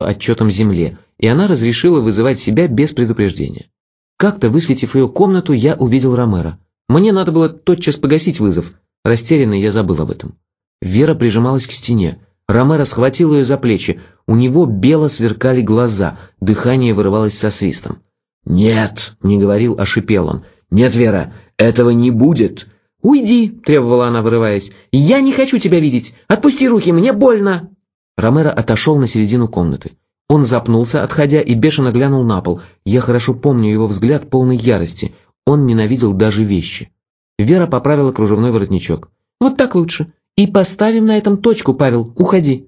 отчетом Земле, и она разрешила вызывать себя без предупреждения. Как-то, высветив ее комнату, я увидел Ромеро. Мне надо было тотчас погасить вызов. Растерянный, я забыл об этом. Вера прижималась к стене. Ромеро схватил ее за плечи. У него бело сверкали глаза, дыхание вырывалось со свистом. «Нет», — не говорил, а шипел он. «Нет, Вера, этого не будет». «Уйди», — требовала она, вырываясь. «Я не хочу тебя видеть. Отпусти руки, мне больно». Ромеро отошел на середину комнаты. Он запнулся, отходя, и бешено глянул на пол. Я хорошо помню его взгляд полной ярости. Он ненавидел даже вещи. Вера поправила кружевной воротничок. «Вот так лучше. И поставим на этом точку, Павел. Уходи».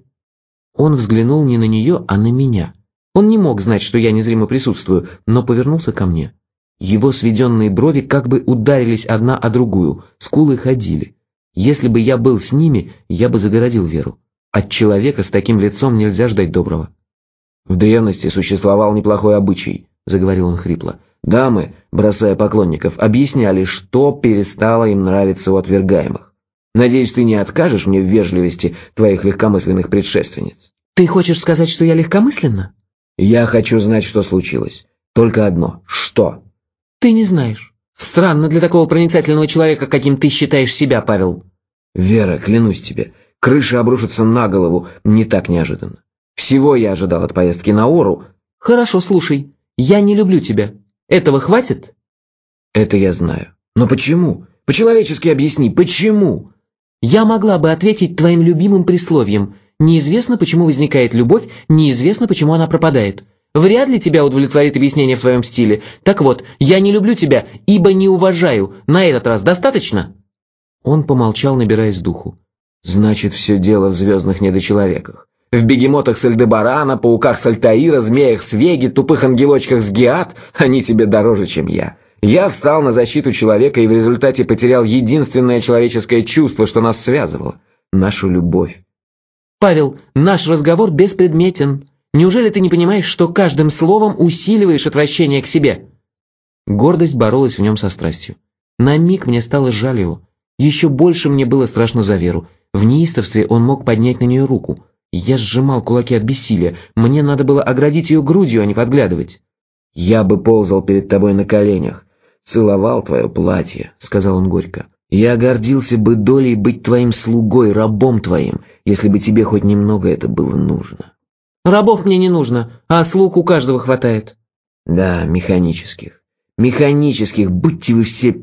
Он взглянул не на нее, а на меня. Он не мог знать, что я незримо присутствую, но повернулся ко мне. Его сведенные брови как бы ударились одна о другую, скулы ходили. Если бы я был с ними, я бы загородил Веру. От человека с таким лицом нельзя ждать доброго. «В древности существовал неплохой обычай», — заговорил он хрипло. «Дамы, бросая поклонников, объясняли, что перестало им нравиться у отвергаемых. Надеюсь, ты не откажешь мне в вежливости твоих легкомысленных предшественниц». «Ты хочешь сказать, что я легкомысленна?» «Я хочу знать, что случилось. Только одно. Что?» «Ты не знаешь. Странно для такого проницательного человека, каким ты считаешь себя, Павел». «Вера, клянусь тебе, крыша обрушится на голову не так неожиданно. Всего я ожидал от поездки на Ору». «Хорошо, слушай. Я не люблю тебя. Этого хватит?» «Это я знаю. Но почему? По-человечески объясни, почему?» «Я могла бы ответить твоим любимым присловием. Неизвестно, почему возникает любовь, неизвестно, почему она пропадает. Вряд ли тебя удовлетворит объяснение в твоем стиле. Так вот, я не люблю тебя, ибо не уважаю. На этот раз достаточно?» Он помолчал, набираясь духу. «Значит, все дело в звездных недочеловеках. В бегемотах с Эльдебарана, пауках с Альтаира, змеях с Веги, тупых ангелочках с Геат. Они тебе дороже, чем я. Я встал на защиту человека и в результате потерял единственное человеческое чувство, что нас связывало. Нашу любовь». «Павел, наш разговор беспредметен. Неужели ты не понимаешь, что каждым словом усиливаешь отвращение к себе?» Гордость боролась в нем со страстью. На миг мне стало жаль его. Еще больше мне было страшно за Веру. В неистовстве он мог поднять на нее руку. Я сжимал кулаки от бессилия. Мне надо было оградить ее грудью, а не подглядывать. «Я бы ползал перед тобой на коленях, целовал твое платье», — сказал он горько. «Я гордился бы долей быть твоим слугой, рабом твоим, если бы тебе хоть немного это было нужно». «Рабов мне не нужно, а слуг у каждого хватает». «Да, механических. Механических, будьте вы все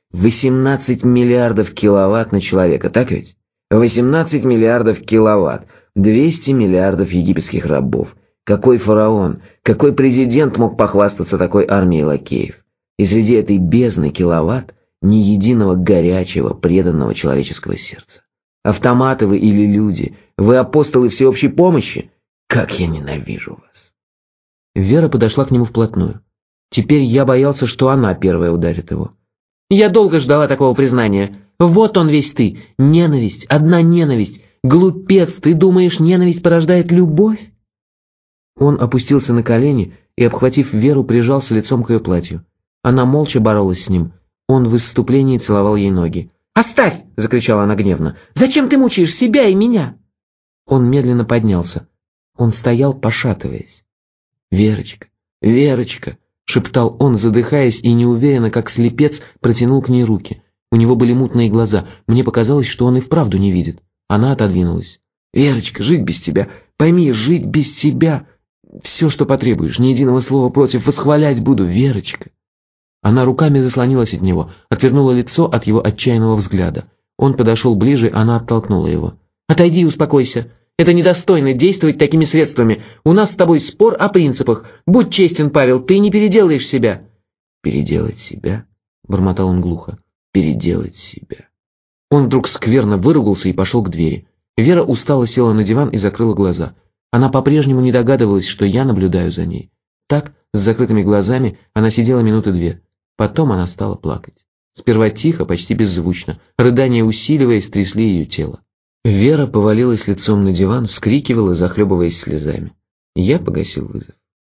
18 миллиардов киловатт на человека, так ведь? 18 миллиардов киловатт, 200 миллиардов египетских рабов. Какой фараон, какой президент мог похвастаться такой армией лакеев? И среди этой бездны киловатт ни единого горячего, преданного человеческого сердца. Автоматы вы или люди? Вы апостолы всеобщей помощи? Как я ненавижу вас!» Вера подошла к нему вплотную. Теперь я боялся, что она первая ударит его. «Я долго ждала такого признания. Вот он весь ты. Ненависть, одна ненависть. Глупец, ты думаешь, ненависть порождает любовь?» Он опустился на колени и, обхватив Веру, прижался лицом к ее платью. Она молча боролась с ним. Он в исступлении целовал ей ноги. «Оставь!» — закричала она гневно. «Зачем ты мучаешь себя и меня?» Он медленно поднялся. Он стоял, пошатываясь. «Верочка, Верочка!» — шептал он, задыхаясь и неуверенно, как слепец, протянул к ней руки. У него были мутные глаза. Мне показалось, что он и вправду не видит. Она отодвинулась. «Верочка, жить без тебя! Пойми, жить без тебя! Все, что потребуешь, ни единого слова против, восхвалять буду, Верочка!» Она руками заслонилась от него, отвернула лицо от его отчаянного взгляда. Он подошел ближе, она оттолкнула его. «Отойди и успокойся. Это недостойно действовать такими средствами. У нас с тобой спор о принципах. Будь честен, Павел, ты не переделаешь себя». «Переделать себя?» — бормотал он глухо. «Переделать себя». Он вдруг скверно выругался и пошел к двери. Вера устало села на диван и закрыла глаза. Она по-прежнему не догадывалась, что я наблюдаю за ней. Так, с закрытыми глазами, она сидела минуты две. Потом она стала плакать. Сперва тихо, почти беззвучно. Рыдания, усиливаясь, трясли ее тело. Вера повалилась лицом на диван, вскрикивала, захлебываясь слезами. Я погасил вызов.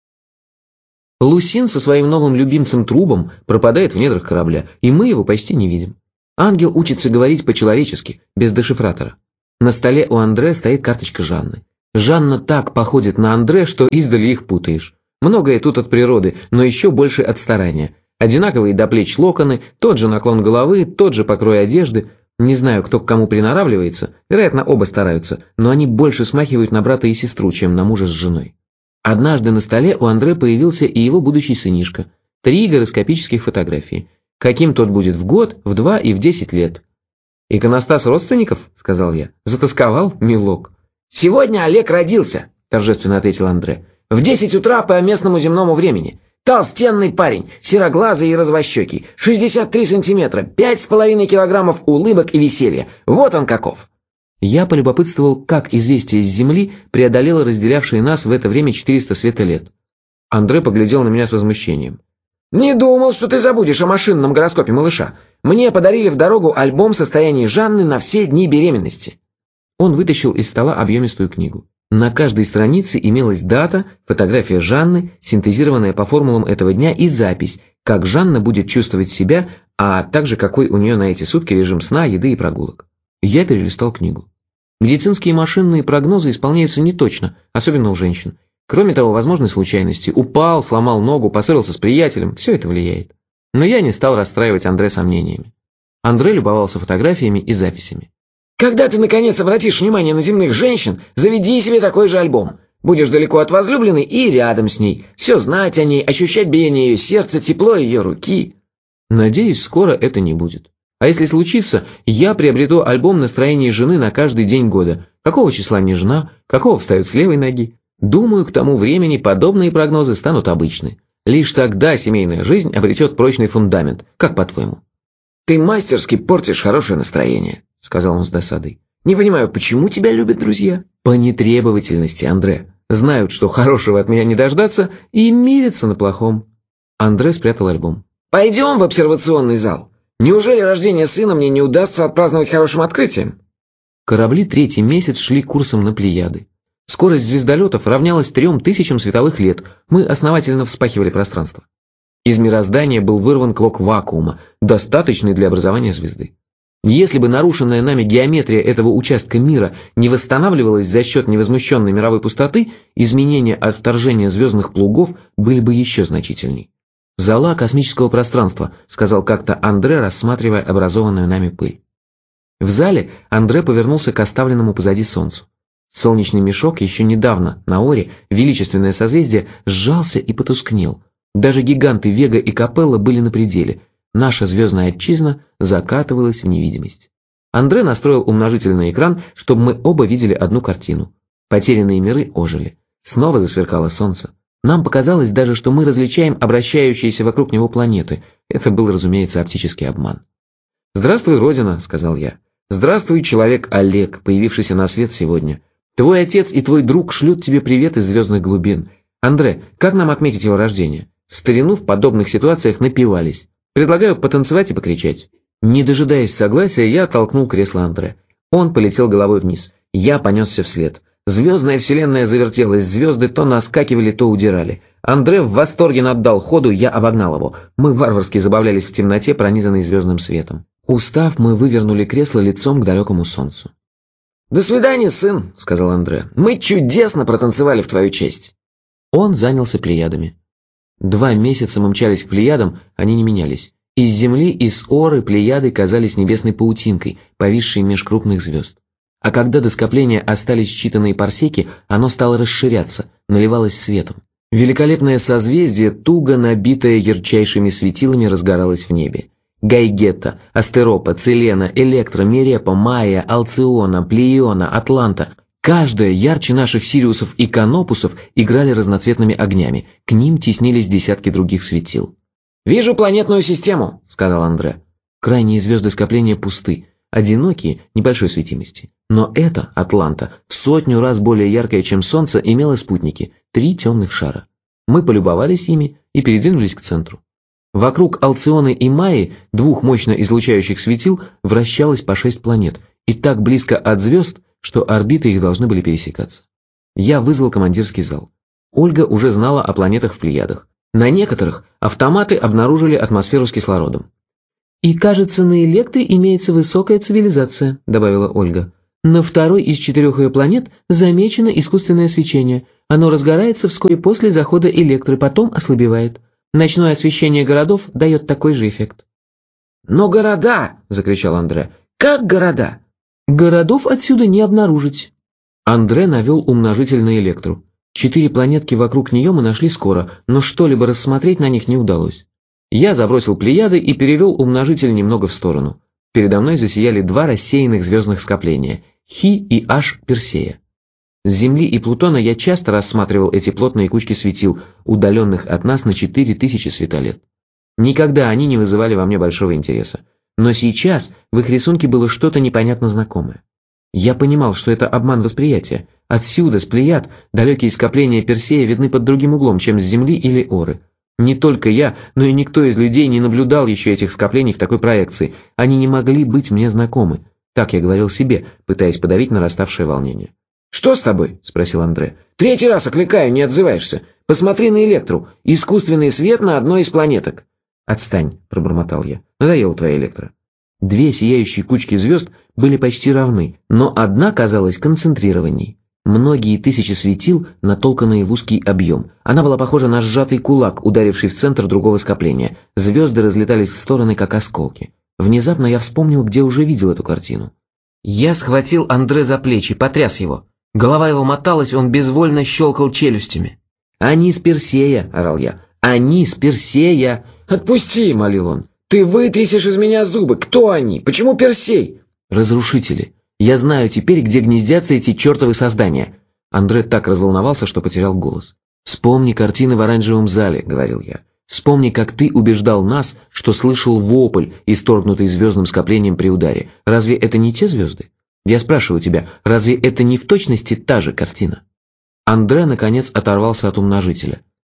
Лусин со своим новым любимцем Трубом пропадает в недрах корабля, и мы его почти не видим. Ангел учится говорить по-человечески, без дешифратора. На столе у Андре стоит карточка Жанны. Жанна так походит на Андре, что издали их путаешь. Многое тут от природы, но еще больше от старания. Одинаковые до плеч локоны, тот же наклон головы, тот же покрой одежды. Не знаю, кто к кому приноравливается, вероятно, оба стараются, но они больше смахивают на брата и сестру, чем на мужа с женой. Однажды на столе у Андре появился и его будущий сынишка. 3 гороскопических фотографии. Каким тот будет в год, в 2 и в 10 лет. «Иконостас родственников?» – сказал я. «Затасковал, милок?» «Сегодня Олег родился», – торжественно ответил Андре. «В 10 утра по местному земному времени. Толстенный парень, сероглазый и развощекий, 63 сантиметра, 5,5 килограммов улыбок и веселья. Вот он каков!» Я полюбопытствовал, как известие с Земли преодолело разделявшие нас в это время 400 светолет. Андре поглядел на меня с возмущением. «Не думал, что ты забудешь о машинном гороскопе малыша. Мне подарили в дорогу альбом состояний Жанны на все дни беременности». Он вытащил из стола объемистую книгу. На каждой странице имелась дата, фотография Жанны, синтезированная по формулам этого дня, и запись, как Жанна будет чувствовать себя, а также какой у нее на эти сутки режим сна, еды и прогулок. Я перелистал книгу. Медицинские машинные прогнозы исполняются неточно, особенно у женщин. Кроме того, возможны случайности. Упал, сломал ногу, поссорился с приятелем, все это влияет. Но я не стал расстраивать Андре сомнениями. Андре любовался фотографиями и записями. «Когда ты, наконец, обратишь внимание на земных женщин, заведи себе такой же альбом. Будешь далеко от возлюбленной и рядом с ней. Все знать о ней, ощущать биение ее сердца, тепло ее руки». Надеюсь, скоро это не будет. А если случится, я приобрету альбом настроений жены на каждый день года. Какого числа не жена, какого встает с левой ноги. Думаю, к тому времени подобные прогнозы станут обычны. Лишь тогда семейная жизнь обретет прочный фундамент. Как по-твоему? «Ты мастерски портишь хорошее настроение», — сказал он с досадой. «Не понимаю, почему тебя любят друзья?» «По нетребовательности, Андре. Знают, что хорошего от меня не дождаться, и мирятся на плохом». Андре спрятал альбом. «Пойдем в обсервационный зал. Неужели рождение сына мне не удастся отпраздновать хорошим открытием?» Корабли 3-й месяц шли курсом на Плеяды. Скорость звездолетов равнялась 3000 световых лет. Мы основательно вспахивали пространство. Из мироздания был вырван клок вакуума, достаточный для образования звезды. Если бы нарушенная нами геометрия этого участка мира не восстанавливалась за счет невозмущенной мировой пустоты, изменения от вторжения звездных плугов были бы еще значительней. «Зала космического пространства», — сказал как-то Андре, рассматривая образованную нами пыль. В зале Андре повернулся к оставленному позади Солнцу. Солнечный мешок еще недавно на Оре, величественное созвездие, сжался и потускнел. Даже гиганты Вега и Капелла были на пределе. Наша звездная отчизна закатывалась в невидимость. Андре настроил умножительный экран, чтобы мы оба видели одну картину. Потерянные миры ожили. Снова засверкало солнце. Нам показалось даже, что мы различаем обращающиеся вокруг него планеты. Это был, разумеется, оптический обман. «Здравствуй, Родина», — сказал я. «Здравствуй, человек Олег, появившийся на свет сегодня. Твой отец и твой друг шлют тебе привет из звездных глубин. Андре, как нам отметить его рождение? В старину в подобных ситуациях напивались. Предлагаю потанцевать и покричать». Не дожидаясь согласия, я оттолкнул кресло Андре. Он полетел головой вниз. Я понесся вслед. Звездная вселенная завертелась, звезды то наскакивали, то удирали. Андре в восторге наддал ходу, я обогнал его. Мы варварски забавлялись в темноте, пронизанной звездным светом. Устав, мы вывернули кресло лицом к далекому солнцу. «До свидания, сын», — сказал Андре. «Мы чудесно протанцевали в твою честь». Он занялся Плеядами. 2 месяца мы мчались к Плеядам, они не менялись. Из Земли, из Оры Плеяды казались небесной паутинкой, повисшей меж крупных звезд. А когда до скопления остались считанные парсеки, оно стало расширяться, наливалось светом. Великолепное созвездие, туго набитое ярчайшими светилами, разгоралось в небе. Гайгетта, Астеропа, Целена, Электра, Мирепа, Майя, Алциона, Плеиона, Атланта. Каждая ярче наших Сириусов и Канопусов играли разноцветными огнями, к ним теснились десятки других светил. «Вижу планетную систему», — сказал Андре. Крайние звезды скопления пусты, одинокие, небольшой светимости. Но эта, Атланта, в 100 раз более яркая, чем Солнце, имела спутники, 3 темных шара. Мы полюбовались ими и передвинулись к центру. Вокруг Алционы и Майи, 2 мощно излучающих светил, вращалось по 6 планет, и так близко от звезд, что орбиты их должны были пересекаться. Я вызвал командирский зал. Ольга уже знала о планетах в Плеядах. На некоторых автоматы обнаружили атмосферу с кислородом. «И, кажется, на Электре имеется высокая цивилизация», — добавила Ольга. На второй из 4 ее планет замечено искусственное свечение. Оно разгорается вскоре после захода электры, потом ослабевает. Ночное освещение городов дает такой же эффект. «Но города!» – закричал Андре. «Как города?» «Городов отсюда не обнаружить». Андре навел умножитель на электру. 4 планетки вокруг нее мы нашли скоро, но что-либо рассмотреть на них не удалось. Я забросил Плеяды и перевел умножитель немного в сторону. Передо мной засияли 2 рассеянных звездных скопления – Хи и Аш Персея. С Земли и Плутона я часто рассматривал эти плотные кучки светил, удаленных от нас на 4000 светолет. Никогда они не вызывали во мне большого интереса. Но сейчас в их рисунке было что-то непонятно знакомое. Я понимал, что это обман восприятия. Отсюда, с Плеяд, далекие скопления Персея видны под другим углом, чем с Земли или Оры. Не только я, но и никто из людей не наблюдал еще этих скоплений в такой проекции. Они не могли быть мне знакомы. Так я говорил себе, пытаясь подавить нараставшее волнение. «Что с тобой?» – спросил Андре. «3-й раз окликаю, не отзываешься. Посмотри на электру. Искусственный свет на одной из планеток». «Отстань», – пробормотал я. «Надоела твоя электро». 2 сияющие кучки звезд были почти равны, но одна казалась концентрированней. Многие тысячи светил, натолканные в узкий объем. Она была похожа на сжатый кулак, ударивший в центр другого скопления. Звезды разлетались в стороны, как осколки. Внезапно я вспомнил, где уже видел эту картину. Я схватил Андре за плечи, потряс его. Голова его моталась, он безвольно щелкал челюстями. «Они с Персея!» – орал я. «Они с Персея!» «Отпусти!» – молил он. «Ты вытрясешь из меня зубы! Кто они? Почему Персей?» «Разрушители! Я знаю теперь, где гнездятся эти чертовы создания!» Андре так разволновался, что потерял голос. «Вспомни картины в оранжевом зале», — говорил я. «Вспомни, как ты убеждал нас, что слышал вопль, исторгнутый звездным скоплением при ударе. Разве это не те звезды? Я спрашиваю тебя, разве это не в точности та же картина?» Андре, наконец, оторвался от умножителя.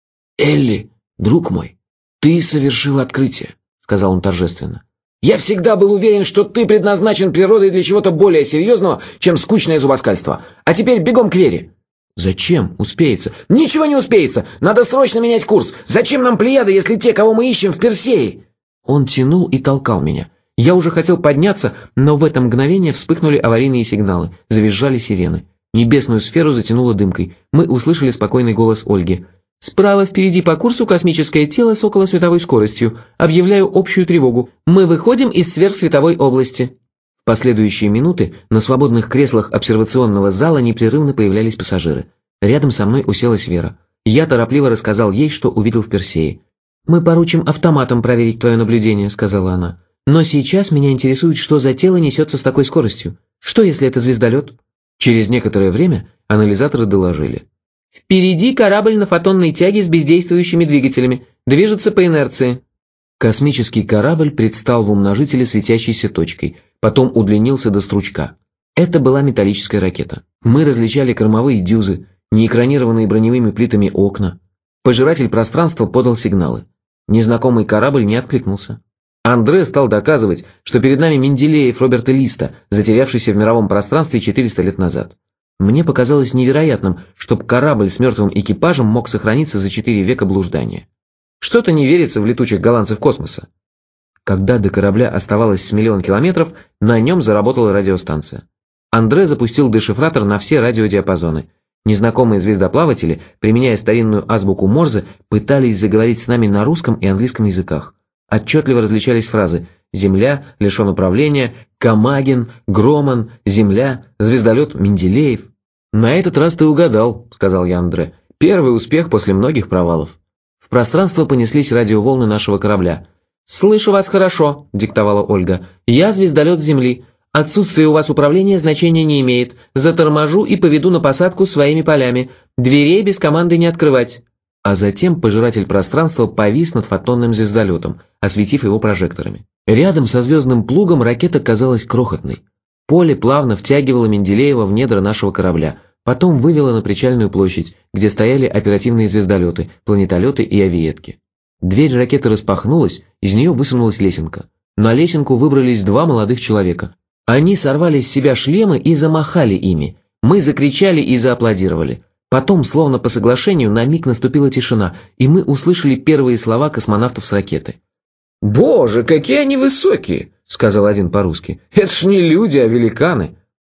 «Элли, друг мой, ты совершил открытие», — сказал он торжественно. «Я всегда был уверен, что ты предназначен природой для чего-то более серьезного, чем скучное зубоскальство. А теперь бегом к Вере». «Зачем? Успеется». «Ничего не успеется. Надо срочно менять курс. Зачем нам Плеяды, если те, кого мы ищем, в Персее?» Он тянул и толкал меня. Я уже хотел подняться, но в это мгновение вспыхнули аварийные сигналы, завизжали сирены. Небесную сферу затянуло дымкой. Мы услышали спокойный голос Ольги. «Справа впереди по курсу космическое тело с околосветовой скоростью. Объявляю общую тревогу. Мы выходим из сверхсветовой области». В последующие минуты на свободных креслах обсервационного зала непрерывно появлялись пассажиры. Рядом со мной уселась Вера. Я торопливо рассказал ей, что увидел в Персее. «Мы поручим автоматом проверить твое наблюдение», — сказала она. «Но сейчас меня интересует, что за тело несется с такой скоростью. Что, если это звездолет?» Через некоторое время анализаторы доложили. «Впереди корабль на фотонной тяге с бездействующими двигателями. Движется по инерции». Космический корабль предстал в умножителе светящейся точкой, потом удлинился до стручка. Это была металлическая ракета. Мы различали кормовые дюзы, неэкранированные броневыми плитами окна. Пожиратель пространства подал сигналы. Незнакомый корабль не откликнулся. Андре стал доказывать, что перед нами Менделеев Роберта Листа, затерявшийся в мировом пространстве 400 лет назад. Мне показалось невероятным, чтобы корабль с мертвым экипажем мог сохраниться за 4 века блуждания. Что-то не верится в летучих голландцев космоса. Когда до корабля оставалось с 1 000 000 километров, на нем заработала радиостанция. Андре запустил дешифратор на все радиодиапазоны. Незнакомые звездоплаватели, применяя старинную азбуку Морзе, пытались заговорить с нами на русском и английском языках. Отчетливо различались фразы «Земля», «Лишен управления», «Камагин», «Громан», «Земля», «Звездолет», «Менделеев». «На этот раз ты угадал», — сказал я Андре. «Первый успех после многих провалов». В пространство понеслись радиоволны нашего корабля. «Слышу вас хорошо», — диктовала Ольга. «Я звездолет Земли. Отсутствие у вас управления значения не имеет. Заторможу и поведу на посадку своими полями. Дверей без команды не открывать». А затем пожиратель пространства повис над фотонным звездолетом, осветив его прожекторами. Рядом со звездным плугом ракета казалась крохотной. Поле плавно втягивало Менделеева в недра нашего корабля, потом вывело на причальную площадь, где стояли оперативные звездолеты, планетолеты и авиетки. Дверь ракеты распахнулась, из нее высунулась лесенка. На лесенку выбрались 2 молодых человека. Они сорвали с себя шлемы и замахали ими. Мы закричали и зааплодировали. Потом, словно по соглашению, на миг наступила тишина, и мы услышали первые слова космонавтов с ракеты. «Боже, какие они высокие!» — сказал один по-русски. «Это ж не люди, а великаны!»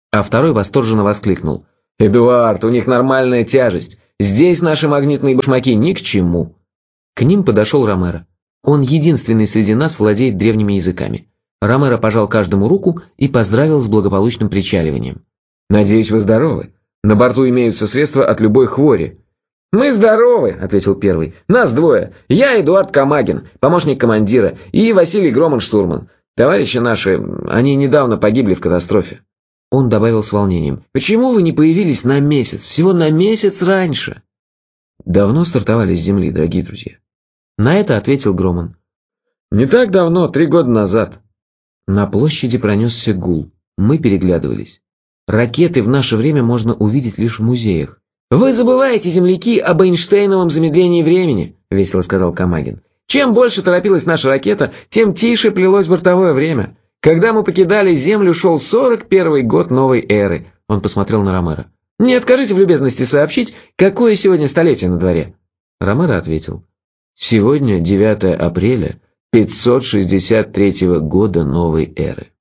А второй восторженно воскликнул: «Эдуард, у них нормальная тяжесть. Здесь наши магнитные башмаки ни к чему». К ним подошел Ромеро. Он единственный среди нас владеет древними языками. Ромеро пожал каждому руку и поздравил с благополучным причаливанием. «Надеюсь, вы здоровы? На борту имеются средства от любой хвори». «Мы здоровы», — ответил первый. «Нас двое. Я Эдуард Камагин, помощник командира, и Василий Громан, штурман. Товарищи наши, они недавно погибли в катастрофе». Он добавил с волнением: «Почему вы не появились на месяц, всего на месяц раньше?» «Давно стартовали с Земли, дорогие друзья?» На это ответил Громан: «Не так давно, 3 года назад». На площади пронесся гул. Мы переглядывались. Ракеты в наше время можно увидеть лишь в музеях. «Вы забываете, земляки, об Эйнштейновом замедлении времени», — весело сказал Камагин. «Чем больше торопилась наша ракета, тем тише плелось бортовое время. Когда мы покидали Землю, шел 41-й год новой эры». Он посмотрел на Ромеро. «Не откажите в любезности сообщить, какое сегодня столетие на дворе?» Ромеро ответил: «Сегодня 9 апреля 563 года новой эры».